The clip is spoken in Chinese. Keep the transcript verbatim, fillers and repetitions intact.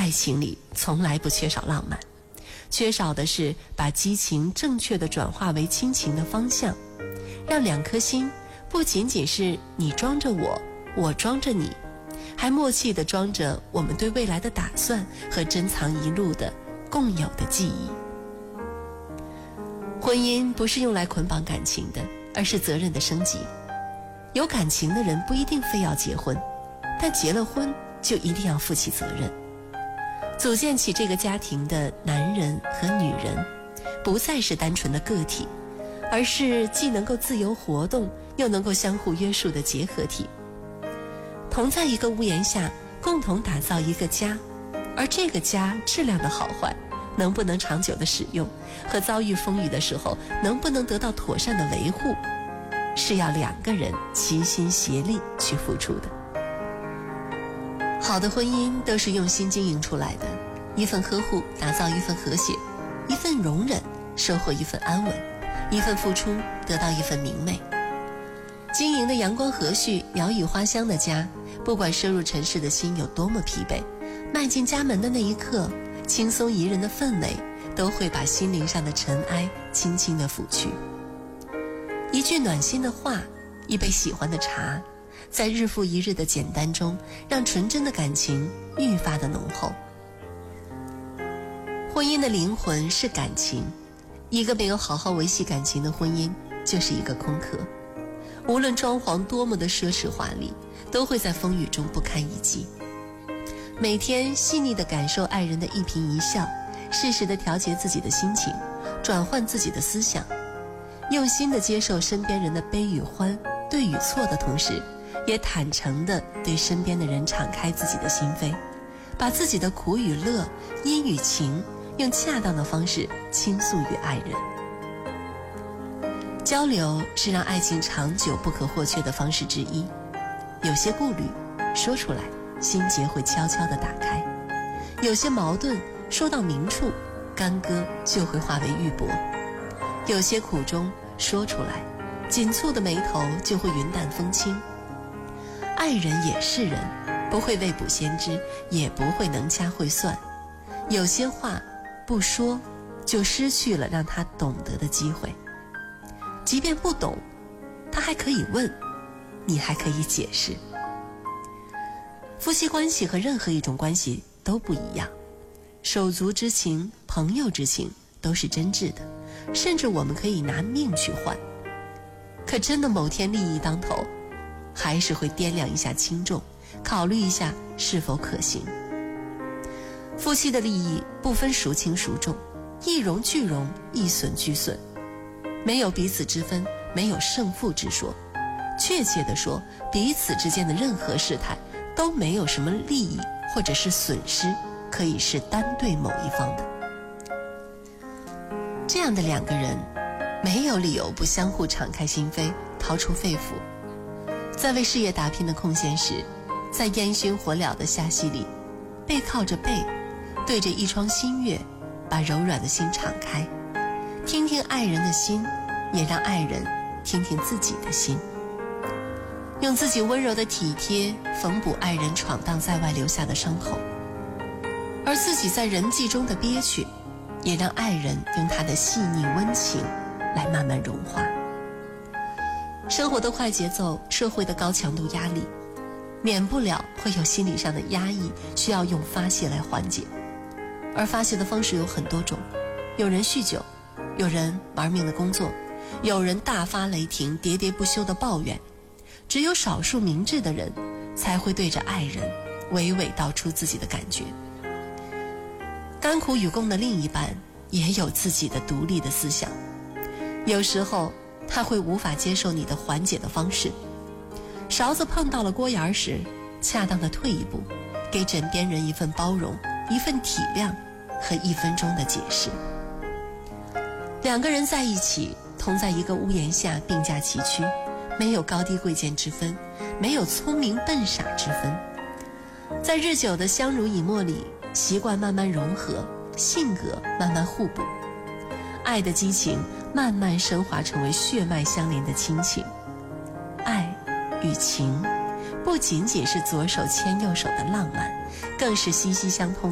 爱情里从来不缺少浪漫，缺少的是把激情正确地转化为亲情的方向，让两颗心不仅仅是你装着我，我装着你，还默契地装着我们对未来的打算和珍藏一路的共有的记忆。婚姻不是用来捆绑感情的，而是责任的升级。有感情的人不一定非要结婚，但结了婚就一定要负起责任。组建起这个家庭的男人和女人不再是单纯的个体，而是既能够自由活动又能够相互约束的结合体，同在一个屋檐下共同打造一个家。而这个家质量的好坏，能不能长久的使用，和遭遇风雨的时候能不能得到妥善的维护，是要两个人齐心协力去付出的。好的婚姻都是用心经营出来的，一份呵护打造一份和谐，一份容忍收获一份安稳，一份付出得到一份明媚。经营的阳光和煦，鸟语花香的家，不管摄入尘世的心有多么疲惫，迈进家门的那一刻，轻松宜人的氛围都会把心灵上的尘埃轻轻地抚去。一句暖心的话，一杯喜欢的茶，在日复一日的简单中，让纯真的感情愈发的浓厚。婚姻的灵魂是感情，一个没有好好维系感情的婚姻就是一个空壳。无论装潢多么的奢侈华丽，都会在风雨中不堪一击。每天细腻地感受爱人的一颦一笑，适时地调节自己的心情，转换自己的思想，用心地接受身边人的悲与欢、对与错的同时，也坦诚地对身边的人敞开自己的心扉，把自己的苦与乐、阴与晴用恰当的方式倾诉于爱人。交流是让爱情长久不可或缺的方式之一，有些顾虑说出来，心结会悄悄地打开；有些矛盾说到明处，干戈就会化为玉帛；有些苦衷说出来，紧蹙的眉头就会云淡风轻。爱人也是人，不会未卜先知，也不会能掐会算。有些话不说，就失去了让他懂得的机会。即便不懂，他还可以问，你还可以解释。夫妻关系和任何一种关系都不一样，手足之情、朋友之情都是真挚的，甚至我们可以拿命去换。可真的某天利益当头，还是会掂量一下轻重，考虑一下是否可行。夫妻的利益不分孰轻孰重，一荣俱荣，一损俱损，没有彼此之分，没有胜负之说。确切地说，彼此之间的任何事态都没有什么利益或者是损失可以是单对某一方的。这样的两个人没有理由不相互敞开心扉，掏出肺腑。在为事业打拼的空闲时，在烟熏火燎的夏夕里，背靠着背，对着一窗新月，把柔软的心敞开，听听爱人的心，也让爱人听听自己的心，用自己温柔的体贴缝补爱人闯荡在外留下的伤口，而自己在人际中的憋屈，也让爱人用他的细腻温情来慢慢融化。生活的快节奏，社会的高强度压力，免不了会有心理上的压抑，需要用发泄来缓解。而发泄的方式有很多种，有人酗酒，有人玩命的工作，有人大发雷霆，喋喋不休的抱怨。只有少数明智的人才会对着爱人娓娓道出自己的感觉。甘苦与共的另一半也有自己的独立的思想，有时候他会无法接受你的缓解的方式。勺子碰到了锅沿时，恰当的退一步，给枕边人一份包容，一份体谅和一分钟的解释。两个人在一起，同在一个屋檐下，并驾齐驱，没有高低贵贱之分，没有聪明笨傻之分。在日久的相濡以沫里，习惯慢慢融合，性格慢慢互补，爱的激情慢慢升华成为血脉相连的亲情。爱与情不仅仅是左手牵右手的浪漫，更是息息相通